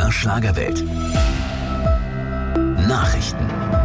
MDR Schlagerwelt. Nachrichten.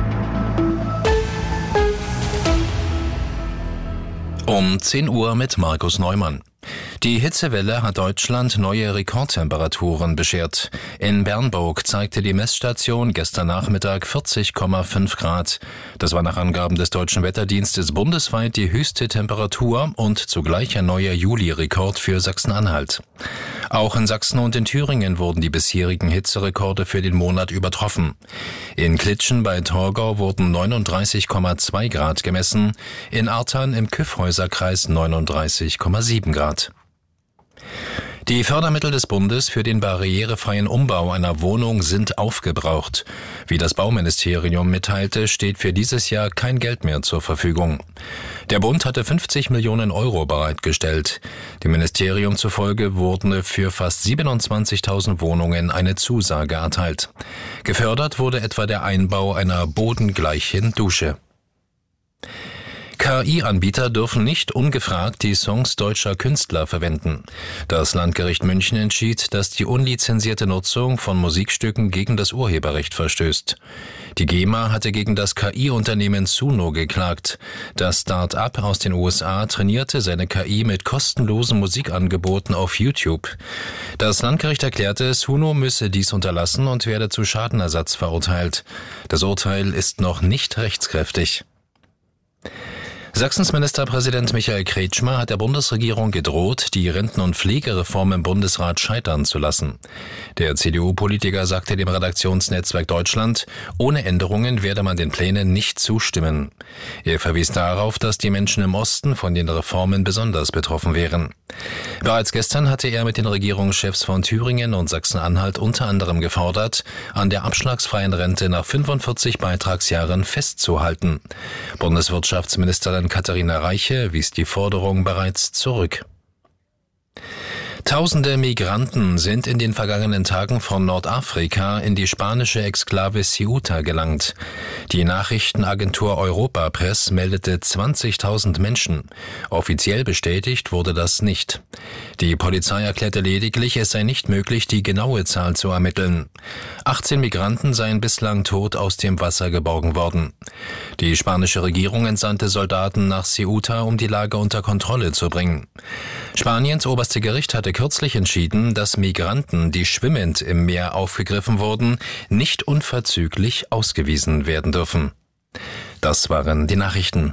Um 10 Uhr mit Markus Neumann. Die Hitzewelle hat Deutschland neue Rekordtemperaturen beschert. In Bernburg zeigte die Messstation gestern Nachmittag 40,5 Grad. Das war nach Angaben des Deutschen Wetterdienstes bundesweit die höchste Temperatur und zugleich ein neuer Juli-Rekord für Sachsen-Anhalt. Auch in Sachsen und in Thüringen wurden die bisherigen Hitzerekorde für den Monat übertroffen. In Klitschen bei Torgau wurden 39,2 Grad gemessen, in Artern im Kyffhäuserkreis 39,7 Grad. Die Fördermittel des Bundes für den barrierefreien Umbau einer Wohnung sind aufgebraucht. Wie das Bauministerium mitteilte, steht für dieses Jahr kein Geld mehr zur Verfügung. Der Bund hatte 50 Millionen Euro bereitgestellt. Dem Ministerium zufolge wurde für fast 27.000 Wohnungen eine Zusage erteilt. Gefördert wurde etwa der Einbau einer bodengleichen Dusche. KI-Anbieter dürfen nicht ungefragt die Songs deutscher Künstler verwenden. Das Landgericht München entschied, dass die unlizenzierte Nutzung von Musikstücken gegen das Urheberrecht verstößt. Die GEMA hatte gegen das KI-Unternehmen Suno geklagt. Das Start-up aus den USA trainierte seine KI mit kostenlosen Musikangeboten auf YouTube. Das Landgericht erklärte, Suno müsse dies unterlassen und werde zu Schadenersatz verurteilt. Das Urteil ist noch nicht rechtskräftig. Sachsens Ministerpräsident Michael Kretschmer hat der Bundesregierung gedroht, die Renten- und Pflegereform im Bundesrat scheitern zu lassen. Der CDU-Politiker sagte dem Redaktionsnetzwerk Deutschland, ohne Änderungen werde man den Plänen nicht zustimmen. Er verwies darauf, dass die Menschen im Osten von den Reformen besonders betroffen wären. Bereits gestern hatte er mit den Regierungschefs von Thüringen und Sachsen-Anhalt unter anderem gefordert, an der abschlagsfreien Rente nach 45 Beitragsjahren festzuhalten. Bundeswirtschaftsministerin Katharina Reiche wies die Forderung bereits zurück. Tausende Migranten sind in den vergangenen Tagen von Nordafrika in die spanische Exklave Ceuta gelangt. Die Nachrichtenagentur Europa Press meldete 20.000 Menschen. Offiziell bestätigt wurde das nicht. Die Polizei erklärte lediglich, es sei nicht möglich, die genaue Zahl zu ermitteln. 18 Migranten seien bislang tot aus dem Wasser geborgen worden. Die spanische Regierung entsandte Soldaten nach Ceuta, um die Lage unter Kontrolle zu bringen. Spaniens oberste Gericht hatte kürzlich entschieden, dass Migranten, die schwimmend im Meer aufgegriffen wurden, nicht unverzüglich ausgewiesen werden dürfen. Das waren die Nachrichten.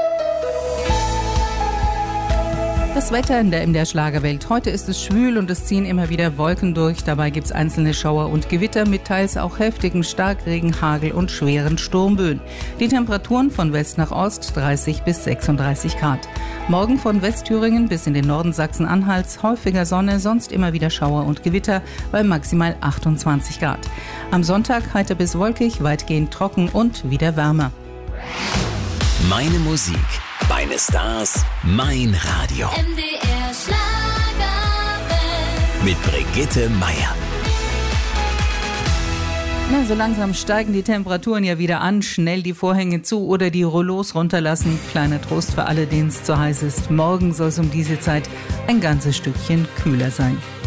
Das Wetter in der MDR Schlagerwelt. Heute ist es schwül und es ziehen immer wieder Wolken durch. Dabei gibt es einzelne Schauer und Gewitter mit teils auch heftigem Starkregen, Hagel und schweren Sturmböen. Die Temperaturen von West nach Ost 30 bis 36 Grad. Morgen von Westthüringen bis in den Norden Sachsen-Anhalts häufiger Sonne, sonst immer wieder Schauer und Gewitter bei maximal 28 Grad. Am Sonntag heiter bis wolkig, weitgehend trocken und wieder wärmer. Meine Musik, meine Stars, mein Radio. MDR Schlagerwelt. Mit Brigitte Meier. Na, so langsam steigen die Temperaturen ja wieder an. Schnell die Vorhänge zu oder die Rollos runterlassen. Kleiner Trost für alle, denen es zu heiß ist. Morgen soll es um diese Zeit ein ganzes Stückchen kühler sein.